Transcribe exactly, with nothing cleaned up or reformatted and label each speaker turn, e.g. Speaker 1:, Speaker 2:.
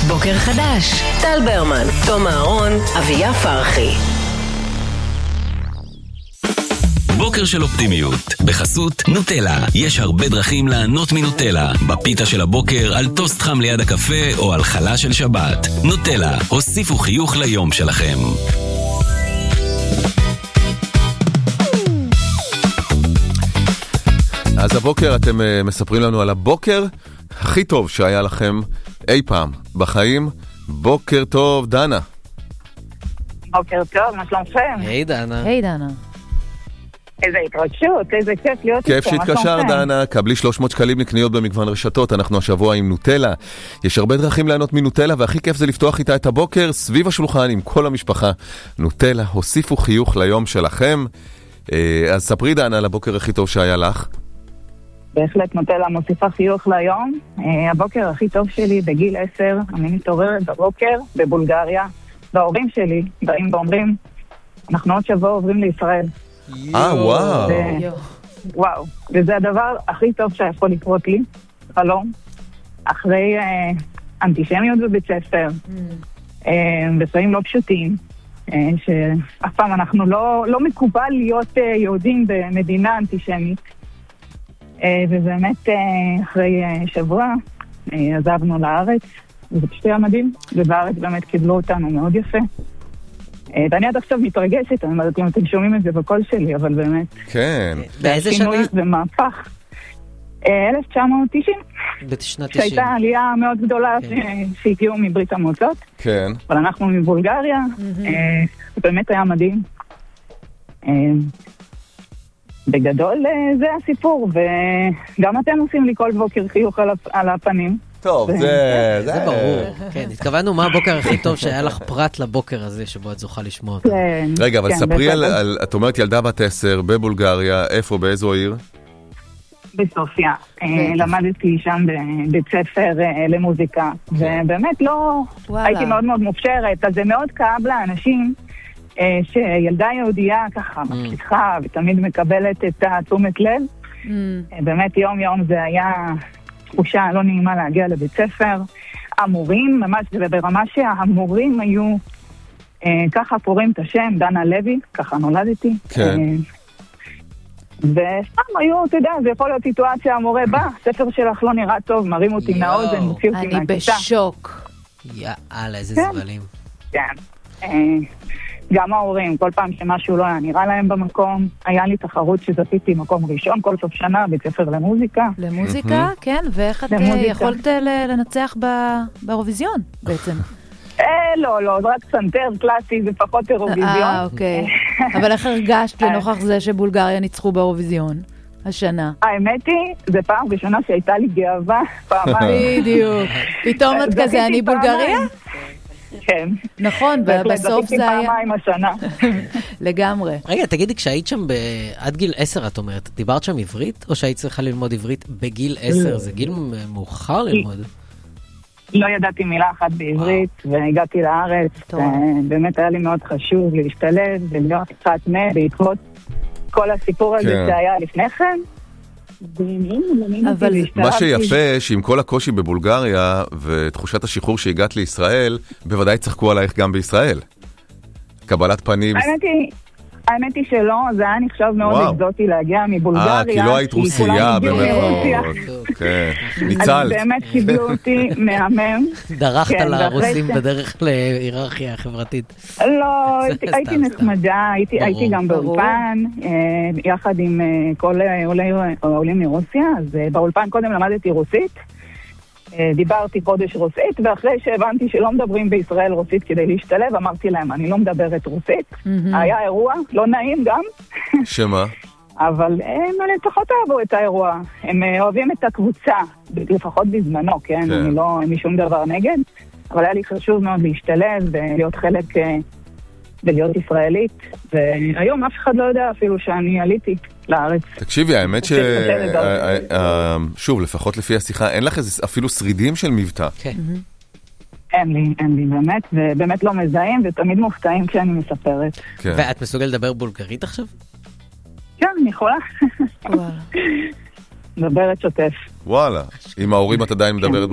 Speaker 1: בוקר חדש, טל ברמן, תום אהרון, אביה פרחי.
Speaker 2: בוקר של אופטימיות, בחסות נוטלה. יש הרבה דרכים לענות מנוטלה. בפיתה של הבוקר, על טוסט חם ליד הקפה או על חלה של שבת. נוטלה, הוסיפו חיוך ליום שלכם.
Speaker 3: אז הבוקר אתם uh, מספרים לנו על הבוקר הכי טוב שהיה לכם אי פעם בחיים. בוקר טוב, דנה.
Speaker 4: בוקר טוב, מה שלומכם?
Speaker 5: היי דנה.
Speaker 6: היי דנה.
Speaker 4: איזה התרגשות, איזה כיף להיות
Speaker 3: כיף שהתקשר דנה, קבלי שלוש מאות שקלים לקניות במגוון רשתות. אנחנו השבוע עם נוטלה. יש הרבה דרכים לענות מנוטלה, והכי כיף זה לפתוח איתה את הבוקר סביב השולחן עם כל המשפחה. נוטלה, הוסיפו חיוך ליום שלכם. אז ספרי דנה על הבוקר הכי טוב שהיה לך.
Speaker 4: בהחלט נוטלה מוסיפה חיוך ליום. הבוקר הכי טוב שלי בגיל עשר, אני מתעוררת בבוקר בבולגריה, וההורים שלי באים ואומרים, אנחנו עוד שבוע עוברים לישראל.
Speaker 3: אה, וואו.
Speaker 4: וואו, וזה הדבר הכי טוב שיכול לקרות לי, חלום, אחרי אנטישמיות בבית ספר, בספרים לא פשוטים, שאף פעם אנחנו לא מקובל להיות יהודים במדינה אנטישמית. ובאמת אחרי שבוע עזבנו לארץ, וזה פשוט היה מדהים, ובארץ באמת קיבלו אותנו מאוד יפה. ואני עד עכשיו מתרגשת, אני אומרת אם אתם שומעים את זה בקול שלי, אבל באמת.
Speaker 3: כן.
Speaker 5: באיזה שנה?
Speaker 4: שינוי ומהפך. אלף תשע מאות תשעים.
Speaker 5: בשנת תשעים.
Speaker 4: שהייתה עלייה מאוד גדולה שהגיעו מברית המועצות.
Speaker 3: כן.
Speaker 4: אבל אנחנו מבולגריה, באמת היה מדהים. בגדול זה הסיפור, וגם אתם עושים לי כל בוקר חיוך על הפנים.
Speaker 3: טוב, זה...
Speaker 5: זה ברור. כן, התכוונו מה הבוקר הכי טוב שהיה לך פרט לבוקר הזה שבו את זוכה לשמוע אותו.
Speaker 3: רגע, אבל ספרי על... את אומרת ילדה בת עשר בבולגריה, איפה, באיזו עיר?
Speaker 4: בסופיה. למדתי שם בבית ספר למוזיקה, ובאמת לא... הייתי מאוד מאוד מופשרת, אז זה מאוד כאב לאנשים שילדה יהודייה ככה מצליחה ותמיד מקבלת את תשומת לב. באמת יום יום זה היה תחושה לא נעימה להגיע לבית ספר. המורים, ממש ברמה שהמורים היו ככה פורעים את השם, דנה לוי, ככה נולדתי.
Speaker 3: כן.
Speaker 4: וסתם היו, אתה יודע, זה יכול להיות סיטואציה, המורה בא, ספר שלך לא נראה טוב, מרים אותי מהאוזן, מוציא אותי מהכיתה.
Speaker 6: אני בשוק.
Speaker 5: יאללה, איזה זבלים.
Speaker 4: כן. גם ההורים, כל פעם שמשהו לא היה נראה להם במקום, היה לי תחרות שזכיתי מקום ראשון כל סוף שנה, בית ספר למוזיקה.
Speaker 6: למוזיקה, כן, ואיך את יכולת לנצח באירוויזיון בעצם?
Speaker 4: אה, לא, לא, זה רק סנטר קלאסי, זה פחות אירוויזיון.
Speaker 6: אה, אוקיי. אבל איך הרגשת לנוכח זה שבולגריה ניצחו באירוויזיון השנה?
Speaker 4: האמת היא, זה פעם ראשונה שהייתה לי גאווה, פעמיים.
Speaker 6: בדיוק. פתאום את כזה, אני בולגריה?
Speaker 4: כן.
Speaker 6: נכון, בסוף זה היה...
Speaker 4: פעמיים השנה.
Speaker 6: לגמרי.
Speaker 5: רגע, תגידי, כשהיית שם עד גיל עשר, את אומרת, דיברת שם עברית, או שהיית צריכה ללמוד עברית בגיל עשר? זה גיל מאוחר ללמוד?
Speaker 4: לא ידעתי מילה אחת בעברית, והגעתי לארץ. באמת היה לי מאוד חשוב להשתלב, ולהיות קצת מה בעקבות כל הסיפור הזה שהיה לפני כן.
Speaker 3: מה שיפה שעם כל הקושי בבולגריה ותחושת השחרור שהגעת לישראל, בוודאי צחקו עלייך גם בישראל. קבלת פנים.
Speaker 4: האמת היא שלא, זה היה נחשב מאוד אקזוטי להגיע מבולגריה.
Speaker 3: אה, כי לא היית רוסייה במרכאות. ניצלת.
Speaker 4: אז באמת קיבלו אותי מהמם.
Speaker 5: דרכת לרוסים בדרך להיררכיה החברתית.
Speaker 4: לא, הייתי נחמדה, הייתי גם באולפן, יחד עם כל העולים מרוסיה, אז באולפן קודם למדתי רוסית. דיברתי חודש רוסית, ואחרי שהבנתי שלא מדברים בישראל רוסית כדי להשתלב, אמרתי להם, אני לא מדברת רוסית. היה אירוע, לא נעים גם.
Speaker 3: שמה?
Speaker 4: אבל הם לפחות אהבו את האירוע. הם אוהבים את הקבוצה, לפחות בזמנו, כן? אני לא, אין לי שום דבר נגד. אבל היה לי חשוב מאוד להשתלב ולהיות חלק, ולהיות ישראלית. והיום אף אחד לא יודע אפילו שאני עליתי לארץ.
Speaker 3: תקשיבי, האמת ש... שוב, לפחות לפי השיחה, אין לך אפילו שרידים של מבטא.
Speaker 5: כן.
Speaker 4: אין לי, אין לי באמת, ובאמת לא מזהים, ותמיד מופתעים כשאני מספרת.
Speaker 5: ואת מסוגל לדבר בולגרית עכשיו?
Speaker 4: כן, אני יכולה. מדברת שוטף.
Speaker 3: וואלה, עם ההורים את עדיין מדברת